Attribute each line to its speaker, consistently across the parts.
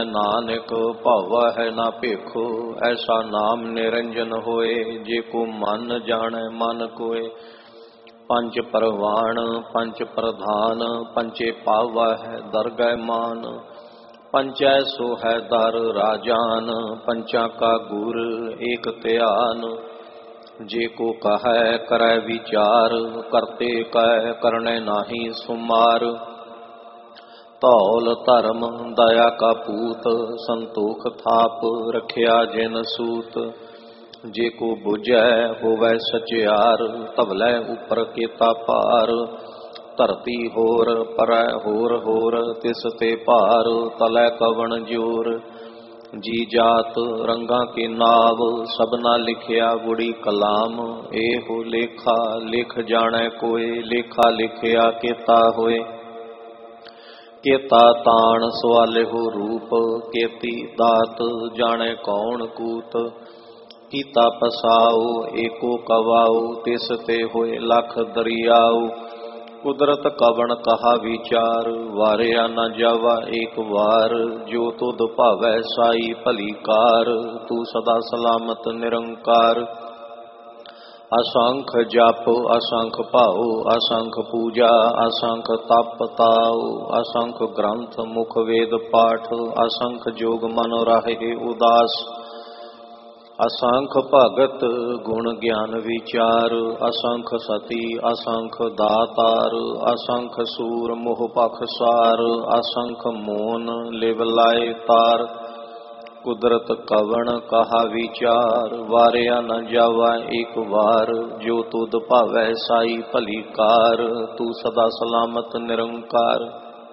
Speaker 1: नानक भावा है ना भेखो, ऐसा नाम निरंजन होए, जे को मन जाने मन कोय। पंच परवान पंच प्रधान, पंचे पावा है दरगह मान। पंचै सो है दर राजान, पंचा का गुर एक ध्यान। जे को कहे करे विचार, करते कह करने नाही सुमार। धौल धर्म दया का पूत, संतोख थाप रखिया जिन सूत। जे को बुझै होवै सचियार, तबलै उपर केता पार। धरती होर परै होर होर, तिस ते भार तलै कवन जोर। जी जात रंगा के नाव, सबना लिखिया गुड़ी कलाम। एहो लेखा लिख जाने कोय, लेखा लिखिया केता होए। केता ताण सवाले हो रूप, केती दात जाने कौन कूत। कीता पसाओ एको कवाओ, तिस ते होए लख दरियाओ। कुदरत कवन कहा विचार, वारिया न जावा एक वार। जो तुध भावै साई भली कार, तू सदा सलामत निरंकार। असंख जप असंख भाओ, असंख पूजा असंख तप ताओ। असंख ग्रंथ मुख वेद पाठ, असंख जोग मन राहे उदास। असंख भगत गुण ज्ञान विचार, असंख सती असंख दातार। असंख सूर मोह पखसार, असंख मोन लिव लाए तार। कुदरत कवन कहा विचार, वारिया न जावा एक वार। जो तुध भावै साई भली कार, तू सदा सलामत निरंकार।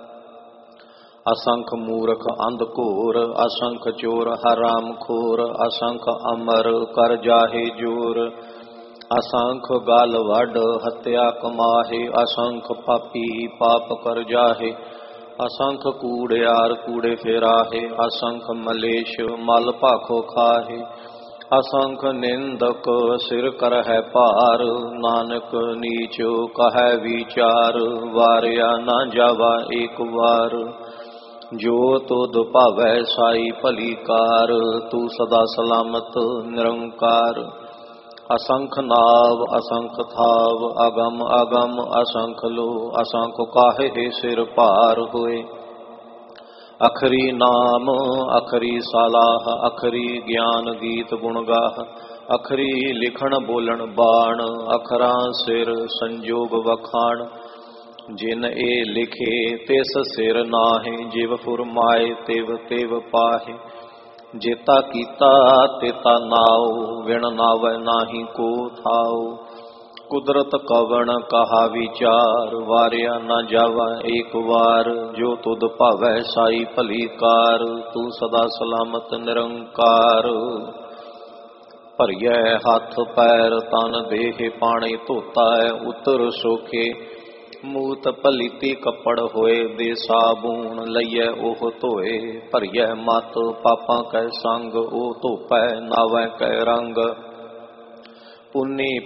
Speaker 1: असंख मूर्ख अंध घोर, असंख चोर हराम खोर। असंख अमर कर जाहे जोर, असंख गाल वड हत्या कमाहे। असंख पापी पाप कर जाहे, असंख कूड़ियार कूड़े फेराहे। असंख मलेश मल भाखो खाहे, असंख निंदक सिर करहै भार। नानक नीच कहै विचार, वारिया न जावा एक वार। जो तुध भावै साई भली कार, तू सदा सलामत निरंकार। असंख नाव असंख थाव, अगम अगम असंख लो। असंख काहे सिर पार होए। अखरी नाम अखरी सलाह, अखरी ज्ञान गीत गुण गाह। अखरी लिखण बोलन बाण, अखरां सिर संजोग वखाण। जिन ए लिखे तिस सिर नाहे, जिव फुरमाए तिव तिव पाहे। जेता कीता तेता नाओ, विण नावै नाही को थाओ। कुदरत कवन कहा विचार, वारिया न जावा एक वार। जो तुध भावै साई भली कार, तू सदा सलामत निरंकार। भरियै हथ पैर तन देह, पानी धोता है उतर सोखे। मूत पलीती कपड़ होए, दे साबून लइए ओह धोए। भरियै मत पापां कै संग, ओ धोपै नावै कै रंग। पुन्नी